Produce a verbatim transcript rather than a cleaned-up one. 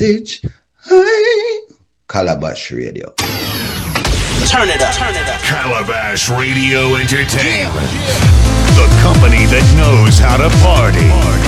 Ditch. Hey. Calabash Radio. Turn it up. Turn it up. Calabash Radio Entertainment. The company that knows how to party.